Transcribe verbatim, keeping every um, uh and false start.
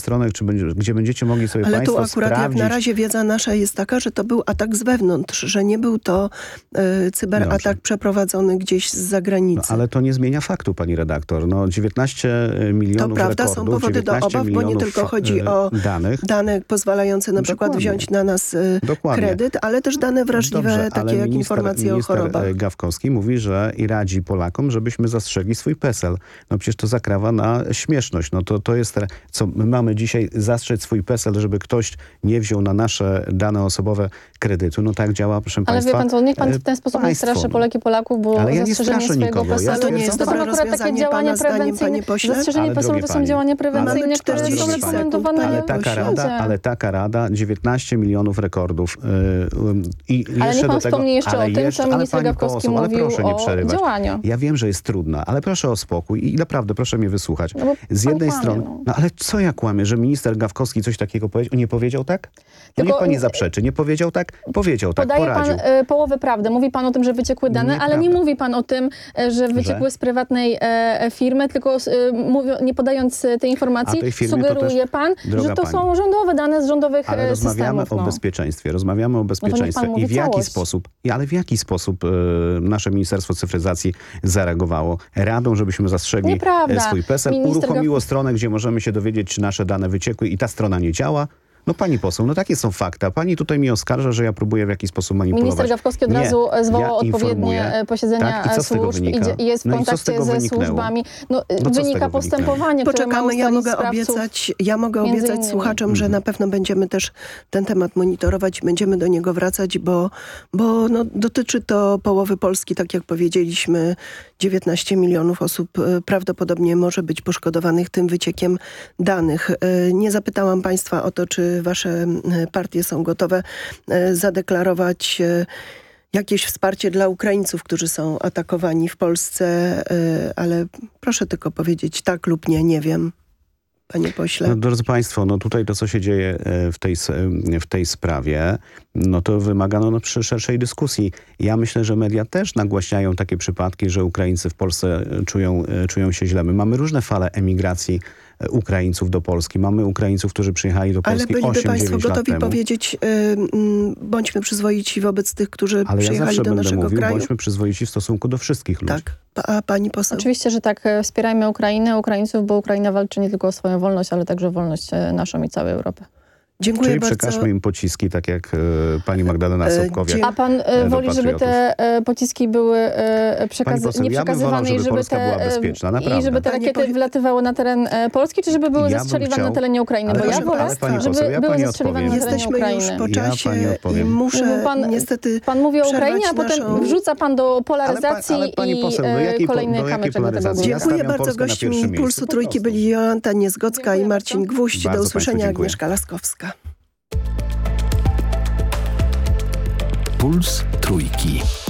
stronę, czy będzie, gdzie będziecie mogli sobie Ale państwo tu akurat sprawdzić. jak na razie wiedza nasza jest taka, że to był atak z wewnątrz, że nie był to y, cyberatak Dobrze. przeprowadzony gdzieś z zagranicy. No, ale to nie zmienia faktu, pani redaktor. No, dziewiętnaście milionów To prawda, rekordów, są powody do obaw, bo nie tylko chodzi o danych. dane pozwalające na przykład Dokładnie. wziąć na nas y, Dokładnie. kredyt, ale też dane wrażliwe, Dobrze, takie ale jak minister, informacje minister o chorobach. Gawkowski mówi, że i radzi Polakom, żebyśmy zastrzegli swój PESEL. No przecież to zakrawa na śmieszność. No to, to jest, co my mamy dzisiaj zastrzec swój PESEL, żeby ktoś nie wziął na nasze dane osobowe kredytu. No tak działa, proszę Ale państwa. wie pan co, niech pan w ten sposób nie państwo, straszy Polek i Polaków, bo ale ja nie zastrzeżenie straszę swojego nikogo. Ja PESEL to nie jest to są dobre akurat takie rozwiązanie działania pana zdaniem, prewencyjne. panie pośle? Zastrzeżenie Ale PESEL drogie to są pani, działania prewencyjne, Mamy które są czterdzieści rekomendowane. sekund, ale panie taka, pośle. rada, ale taka rada, dziewiętnaście milionów rekordów. Yy, i Ale jeszcze niech pan do tego, wspomni jeszcze ale o tym, jeszcze, co ale minister pani Gawkowski poseł, ale mówił proszę nie o przerywać. działaniu. Ja wiem, że jest trudna, ale proszę o spokój i naprawdę proszę mnie wysłuchać. No bo Z pan jednej kłamie, strony, no. no ale co ja kłamię, że minister Gawkowski coś takiego powiedział? Nie powiedział tak? No Tylko- niech pani zaprzeczy. Nie powiedział tak? Powiedział tak, Podaje poradził. pan y, połowę prawdy. Mówi pan o tym, że wyciekły dane, Nieprawda. ale nie mówi pan o tym, y, że wyciekły Że? z prywatnej e, firmy, tylko y, mówi, nie podając y, tej informacji, A tej firmie to sugeruje też, pan, droga że to pani, są rządowe dane z rządowych Ale e, rozmawiamy systemów. o No. bezpieczeństwie, rozmawiamy o bezpieczeństwie. mówi I w jaki całość. sposób, i ale w jaki sposób e, nasze Ministerstwo Cyfryzacji zareagowało? Radą, żebyśmy zastrzegli Nieprawda. e, swój PESEL, Minister uruchomiło Gaw- stronę, gdzie możemy się dowiedzieć, czy nasze dane wyciekły i ta strona nie działa. No pani poseł, no takie są fakta. Pani tutaj mnie oskarża, że ja próbuję w jakiś sposób manipulować. Minister Gawkowski od Nie, razu zwołał ja odpowiednie informuję. posiedzenia Tak? I co z tego służb wynika? i jest w No i co z kontakcie tego ze wyniknęło? służbami. No, No co z tego wynika wyniknęło? postępowanie, które ma Poczekamy, ja ustalić mogę sprawców. obiecać, ja mogę między obiecać innymi. słuchaczom, że Mhm. na pewno będziemy też ten temat monitorować i będziemy do niego wracać, bo, bo no, dotyczy to połowy Polski, tak jak powiedzieliśmy, dziewiętnaście milionów osób e, prawdopodobnie może być poszkodowanych tym wyciekiem danych. E, Nie zapytałam państwa o to, czy wasze e, partie są gotowe e, zadeklarować e, jakieś wsparcie dla Ukraińców, którzy są atakowani w Polsce, e, ale proszę tylko powiedzieć tak lub nie, nie wiem, panie pośle. No, drodzy państwo, no tutaj to, co się dzieje e, w tej, s- e, w tej sprawie, no to wymaga no, przy szerszej dyskusji. Ja myślę, że media też nagłaśniają takie przypadki, że Ukraińcy w Polsce e, czują, e, czują się źle. My mamy różne fale emigracji e, Ukraińców do Polski. Mamy Ukraińców, którzy przyjechali do Ale Polski byliby osiem państwo dziewięć lat gotowi temu. powiedzieć, y, y, bądźmy przyzwoici wobec tych, którzy Ale ja przyjechali zawsze do będę naszego mówił, kraju? bądźmy przyzwoici w stosunku do wszystkich ludzi. Tak. Pa, a pani poseł? Oczywiście, że tak. e, Wspierajmy Ukrainę, Ukraińców, bo Ukraina walczy nie tylko o swoją wolność, ale także o wolność e, naszą i całej Europy. Dziękuję Czyli bardzo. przekażmy im pociski, tak jak e, pani Magdalena E, Sobkowiak. dzie- A pan e, do woli, żeby te e, pociski były e, Pani przekaz- poseł, nie ja bym wolał, przekazywane żeby i żeby Polska te, była e, bezpieczna, i naprawdę. żeby te Pani rakiety powie- wlatywały na teren e, Polski, czy żeby były Ja bym zestrzeliwane chciał- na terenie Ukrainy? Ale Bo ja proszę wolę, państwa, pani poseł, żeby ja były pani zestrzeliwane odpowiem. na terenie Jesteśmy Ukrainy. już po Ja pani czasie i odpowiem. muszę No bo pan- niestety Pan mówi o przerwać Ukrainie, a potem naszą- wrzuca pan do Ale, pa, polaryzacji ale pani i poseł, do e, jakiej, po- kolejny do jakiej kamyczek do tego polaryzacji? głosu. Ja Dziękuję stawiam bardzo. Polskę na Gośćmi pierwszym Pulsu miejscu, po Trójki prostu. byli Jolanta Niezgodzka Dziękuję i Marcin bardzo. Gwóźdź. Do Bardzo usłyszenia, państwu dziękuję. Agnieszka Laskowska. Puls Trójki.